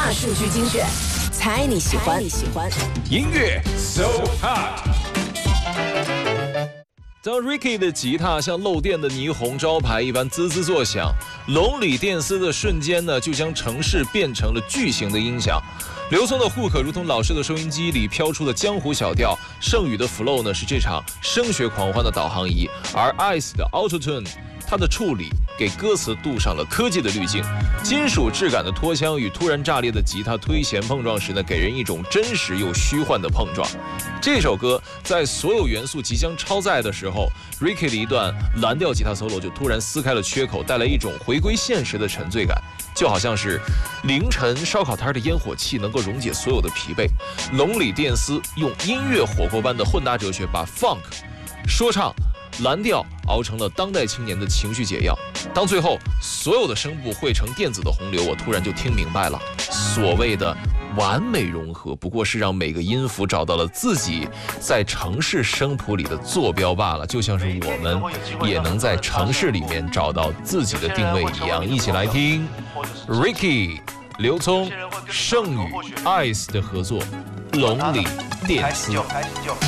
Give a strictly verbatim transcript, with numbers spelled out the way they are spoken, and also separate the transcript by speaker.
Speaker 1: 大数据精选，猜你喜欢，你喜欢
Speaker 2: 音乐 So Hot。当 Ricky 的吉他像漏电的霓虹招牌一般滋滋作响，龙里电丝的瞬间呢，就将城市变成了巨型的音响。流松的 hook 如同老式的收音机里飘出的江湖小调，盛宇的 flow 呢是这场声学狂欢的导航仪，而 Ice 的 Auto-Tune 它的处理给歌词镀上了科技的滤镜，金属质感的拖腔与突然炸裂的吉他推弦碰撞时呢，给人一种真实又虚幻的碰撞。这首歌在所有元素即将超载的时候 ，Ricky 的一段蓝调吉他 solo 就突然撕开了缺口，带来一种回归现实的沉醉感，就好像是凌晨烧烤摊的烟火气能够溶解所有的疲惫。龙里电丝用音乐火锅般的混搭哲学，把 funk 说唱蓝调熬成了当代青年的情绪解药。当最后所有的声部汇成电子的洪流，我突然就听明白了，所谓的完美融合不过是让每个音符找到了自己在城市声谱里的坐标罢了，就像是我们也能在城市里面找到自己的定位一样。一起来听 Ricky 刘聪盛宇 Ice 的合作龙里电丝。